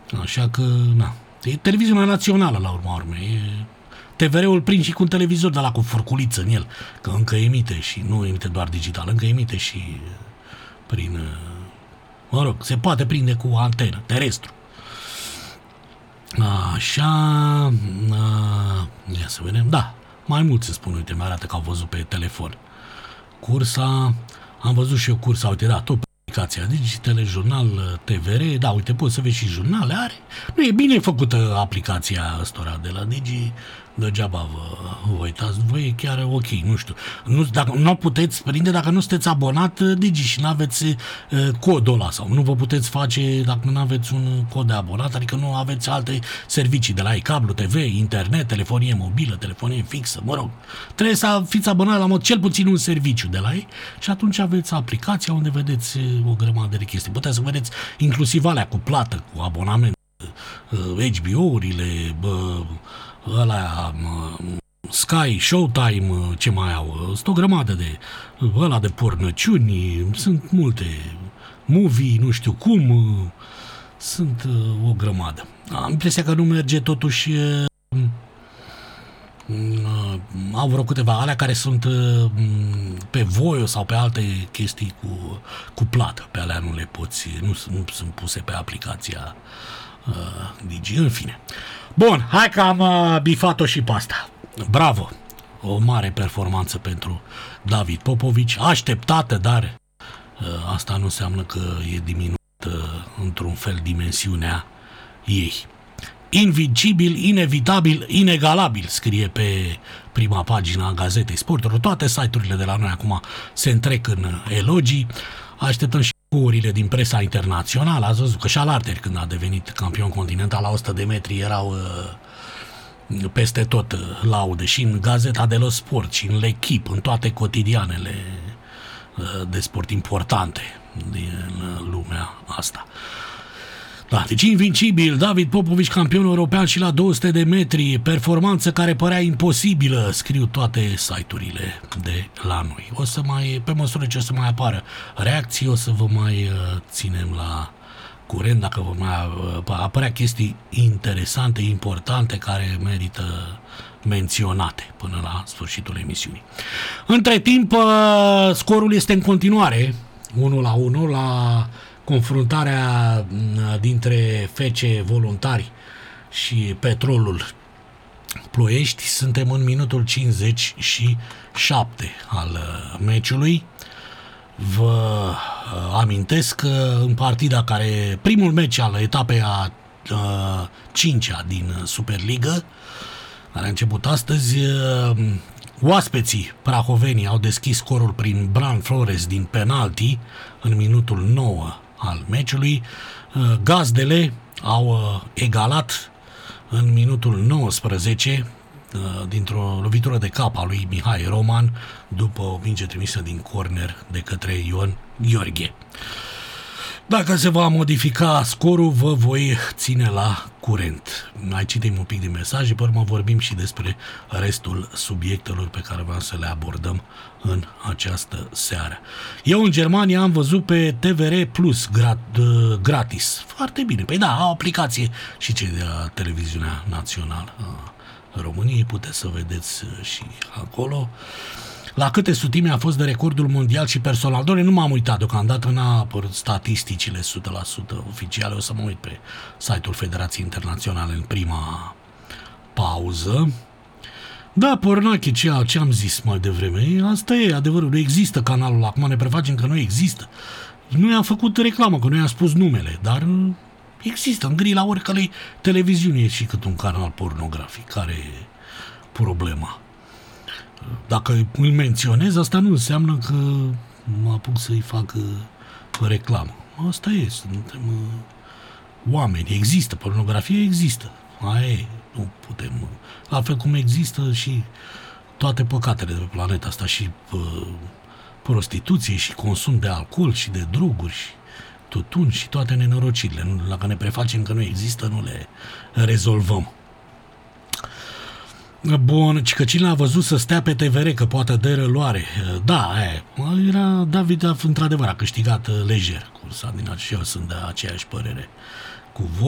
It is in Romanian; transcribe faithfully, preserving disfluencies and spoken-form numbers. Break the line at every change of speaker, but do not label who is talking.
Așa că, na. E televiziunea națională, la urma urmei. E... T V R-ul prind și cu un televizor de la cu furculiță în el, că încă emite și nu emite doar digital, încă emite și prin, mă rog, se poate prinde cu antenă, terestru. Așa, a, ia să vedem, da, mai mulți se spun, uite, mi-arată că au văzut pe telefon. Cursa, am văzut și eu cursa, uite, da, tot aplicația Digi, telejurnal, T V R, da, uite, poți să vezi și jurnale, are. Nu, e bine făcută aplicația ăstora de la Digi, degeaba vă, vă uitați, voi e chiar ok, nu știu. Nu, dacă, nu puteți prinde dacă nu sunteți abonat Digi și nu aveți uh, codul ăla sau nu vă puteți face dacă nu aveți un cod de abonat, adică nu aveți alte servicii de la ei, cablu, T V, internet, telefonie mobilă, telefonie fixă, mă rog. Trebuie să fiți abonat la mod, cel puțin un serviciu de la ei și atunci aveți aplicația unde vedeți o grămadă de chestii. Puteți să vedeți inclusiv alea cu plată, cu abonament, uh, H B O-urile, uh, ăla, Sky, Showtime, ce mai au, sunt o grămadă de ăla de pornăciuni, sunt multe, movie, nu știu cum, sunt o grămadă. Am impresia că nu merge totuși, au vreo câteva alea care sunt pe Voio sau pe alte chestii cu, cu plată, pe alea nu le poți, nu, nu sunt puse pe aplicația uh, Digi, în fine. Bun, hai că am uh, bifat-o și pe asta. Bravo! O mare performanță pentru David Popovici, așteptată, dar uh, asta nu înseamnă că e diminuată uh, într-un fel dimensiunea ei. Invincibil, inevitabil, inegalabil, scrie pe prima pagină a Gazetei Sportului. Toate site-urile de la noi acum se întrec în elogii. Așteptăm și curile din presa internațională. Ați văzut că și Alarteri, când a devenit campion continental la o sută de metri, erau uh, peste tot uh, laude și în Gazeta dello Sport și în L'Equipe, în toate cotidianele uh, de sport importante din uh, lumea asta. Da, deci invincibil, David Popovici, campion european și la două sute de metri, performanță care părea imposibilă, scriu toate site-urile de la noi. O să mai, pe măsură ce o să mai apară reacții, o să vă mai uh, ținem la curent, dacă vă mai uh, apărea chestii interesante, importante, care merită menționate până la sfârșitul emisiunii. Între timp, uh, scorul este în continuare, unu la unu, la confruntarea dintre F C Voluntari și Petrolul Ploiești. Suntem în minutul cincizeci și șapte al meciului. Vă amintesc că în partida care, primul meci al etapei a cincea din Superligă, care a început astăzi, oaspeții prahovenii au deschis scorul prin Bran Flores din penalti în minutul nouă al meciului. Gazdele au egalat în minutul nouăsprezece dintr-o lovitură de cap a lui Mihai Roman după o minge trimisă din corner de către Ion Gheorghe. Dacă se va modifica scorul, vă voi ține la curent. Mai citim un pic din mesaje, pe urmă vorbim și despre restul subiectelor pe care vreau să le abordăm în această seară. Eu în Germania am văzut pe T V R Plus grat, gratis. Foarte bine. Păi da, au o aplicație și cei de la televiziunea națională a României, puteți să vedeți și acolo. La câte sutime a fost de recordul mondial și personal? Doamne, nu m-am uitat deocamdată, n-a apărut statisticile o sută la sută oficiale, o să mă uit pe site-ul Federației Internaționale în prima pauză. Da, Pornache, ce, ce am zis mai devreme, asta e adevărul, nu există canalul, acum ne prefacem că nu există. Nu i-am făcut reclamă, că nu i-am spus numele, dar există, în grila oricărei televiziuni e și cât un canal pornografic, care e problema. Dacă îl menționez, asta nu înseamnă că mă apuc să-i fac uh, reclamă. Asta e, suntem uh, oameni, există, pornografie există. Aia e, nu putem. Uh, la fel cum există și toate păcatele de pe planeta asta, și uh, prostituție, și consum de alcool, și de droguri, și tutun, și toate nenorocirile. Dacă ne prefacem că nu există, nu le rezolvăm. Bun, ci că cine a văzut să stea pe T V R, că poate dă răluare. Da, e, era David, într-adevăr, a câștigat lejer cursa din aceea, eu sunt de aceeași părere cu voi.